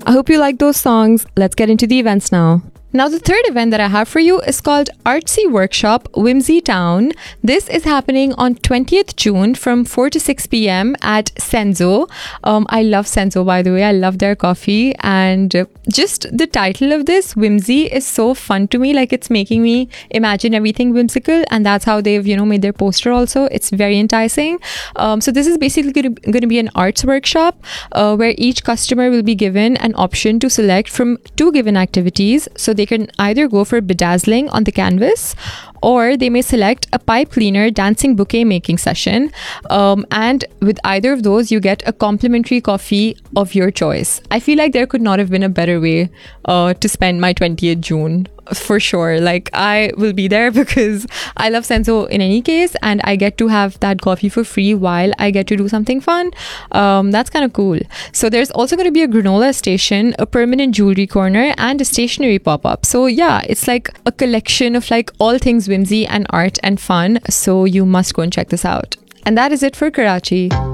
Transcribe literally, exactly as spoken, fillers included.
I hope you like those songs. Let's get into the events now. Now, the third event that I have for you is called Artsy Workshop Whimsy Town. This is happening on twentieth June from four to six p.m. at Senzo. Um, I love Senzo, by the way. I love their coffee. And just the title of this, Whimsy, is so fun to me. Like, it's making me imagine everything whimsical. And that's how they've, you know, made their poster also. It's very enticing. Um, so this is basically going to be an arts workshop uh, where each customer will be given an option to select from two given activities. So they can either go for bedazzling on the canvas, or they may select a pipe cleaner dancing bouquet making session. Um, and with either of those, you get a complimentary coffee of your choice. I feel like there could not have been a better way uh, to spend my twentieth June. For sure. Like, I will be there because I love Senso in any case, and I get to have that coffee for free while I get to do something fun. Um, that's kind of cool. So there's also going to be a granola station, a permanent jewelry corner, and a stationery pop-up. So yeah, it's like a collection of like all things whimsy and art and fun. So you must go and check this out. And that is it for Karachi.